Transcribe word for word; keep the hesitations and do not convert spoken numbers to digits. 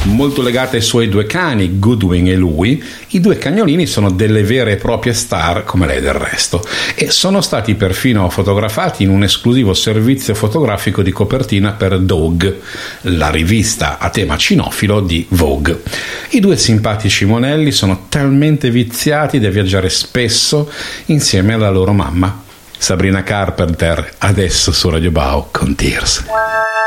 Molto legata ai suoi due cani, Goodwin e Louie, i due cagnolini sono delle vere e proprie star, come lei del resto, e sono stati perfino fotografati in un esclusivo servizio fotografico di copertina per Dog, la rivista a tema cinofilo di Vogue. I due simpatici monelli sono talmente viziati da viaggiare spesso insieme alla loro mamma. Sabrina Carpenter, adesso su Radio Bao con Tears.